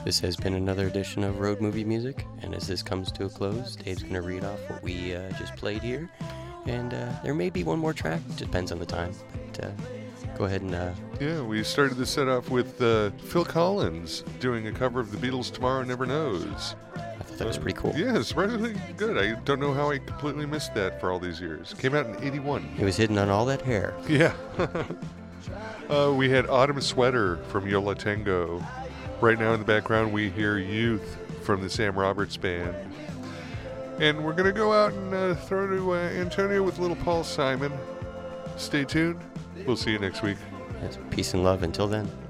This has been another edition of Road Movie Music, and as this comes to a close, Dave's going to read off what we just played here, and there may be one more track, depends on the time, but go ahead and... Yeah, we started the set off with Phil Collins doing a cover of the Beatles' Tomorrow Never Knows. I thought that was pretty cool. Yeah, surprisingly good. I don't know how I completely missed that for all these years. Came out in 81. It was hidden on all that hair. Yeah. We had Autumn Sweater from Yo La Tengo. Right now in the background we hear Youth from the Sam Roberts Band. And we're going to go out and throw to Antonio with little Paul Simon. Stay tuned. We'll see you next week. Yes, peace and love until then.